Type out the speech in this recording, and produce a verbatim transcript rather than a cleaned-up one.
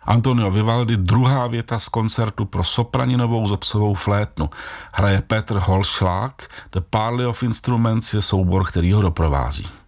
Antonio Vivaldi, druhá věta z koncertu pro sopraninovou zobcovou flétnu. Hraje Petr Holschlag, The Parley of Instruments je soubor, který ho doprovází.